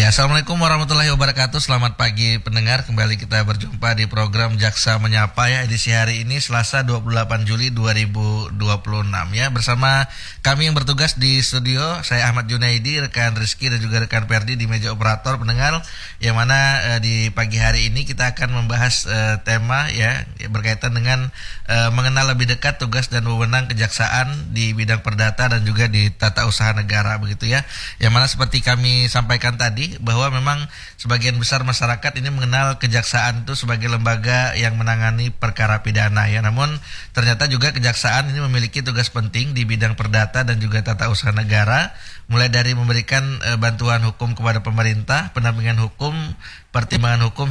Ya, Assalamualaikum warahmatullahi wabarakatuh. Selamat pagi pendengar. Kembali kita berjumpa di program Jaksa Menyapa ya, edisi hari ini Selasa 28 Juli 2026 ya. Bersama kami yang bertugas di studio, saya Ahmad Junaidi, rekan Rizky dan juga rekan Ferdi di meja operator pendengar. Yang mana di pagi hari ini kita akan membahas tema ya berkaitan dengan mengenal lebih dekat tugas dan wewenang kejaksaan di bidang perdata dan juga di tata usaha negara begitu ya. Yang mana seperti kami sampaikan tadi bahwa memang sebagian besar masyarakat ini mengenal kejaksaan itu sebagai lembaga yang menangani perkara pidana ya. Namun ternyata juga kejaksaan ini memiliki tugas penting di bidang perdata dan juga tata usaha negara, mulai dari memberikan bantuan hukum kepada pemerintah, pendampingan hukum, pertimbangan hukum